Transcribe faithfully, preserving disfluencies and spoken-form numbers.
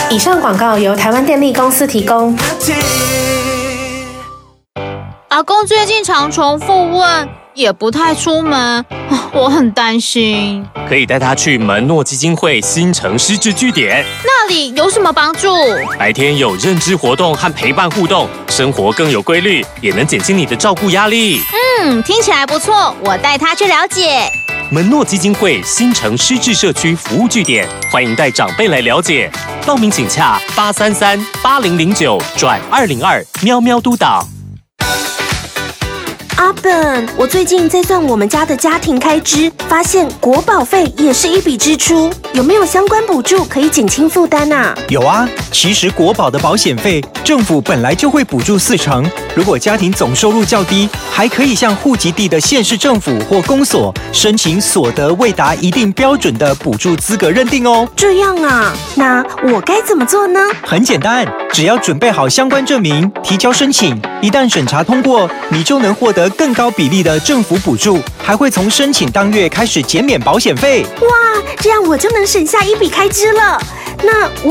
以上广告由台湾电力公司提供。 阿公最近常重复问，也不太出门，我很担心。 可以带他去门诺基金会新城失智据点， 那里有什么帮助？ 白天有认知活动和陪伴互动，生活更有规律，也能减轻你的照顾压力。 嗯，听起来不错，我带他去了解。 门诺基金会新城失智社区服务据点，欢迎带长辈来了解。报名请洽八三三八零零九转二零二喵喵督导。 阿本，我最近在算我们家的家庭开支，发现国保费也是一笔支出，有没有相关补助可以减轻负担啊？ 有啊，其实国保的保险费，政府本来就会补助四成。如果家庭总收入较低，还可以向户籍地的县市政府或公所申请所得未达一定标准的补助资格认定哦。 这样啊，那我该怎么做呢？ 很简单，只要准备好相关证明，提交申请，一旦审查通过，你就能获得更高比例的政府补助，还会从申请当月开始减免保险费。 哇，这样我就能省下一笔开支了。那我